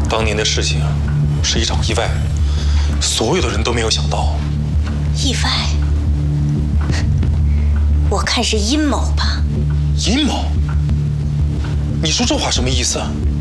当年的事情是一场意外，所有的人都没有想到。 意外？我看是阴谋吧。 阴谋？你说这话什么意思？